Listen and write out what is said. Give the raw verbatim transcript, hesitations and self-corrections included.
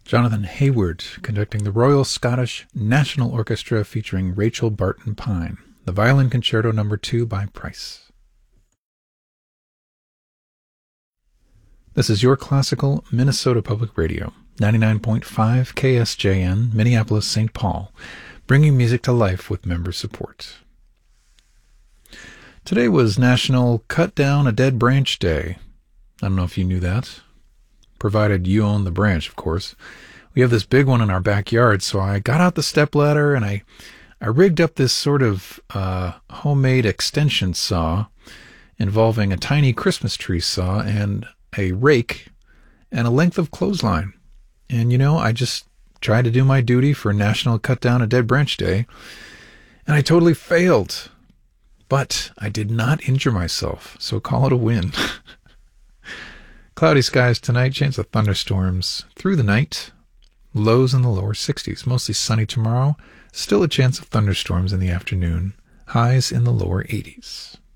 Jonathan Hayward conducting the Royal Scottish National Orchestra featuring Rachel Barton Pine, the Violin Concerto Number two by Price. This is Your Classical Minnesota Public Radio, ninety-nine point five K S J N, Minneapolis, Saint Paul, bringing music to life with member support. Today was National Cut Down a Dead Branch Day. I don't know if you knew that. Provided you own the branch, of course. We have this big one in our backyard, so I got out the stepladder and I, I rigged up this sort of uh, homemade extension saw involving a tiny Christmas tree saw and a rake and a length of clothesline. And, you know, I just tried to do my duty for National Cut Down a Dead Branch Day, and I totally failed. But I did not injure myself, so call it a win. Cloudy skies tonight, chance of thunderstorms through the night. Lows in the lower sixties, mostly sunny tomorrow. Still a chance of thunderstorms in the afternoon. Highs in the lower eighties.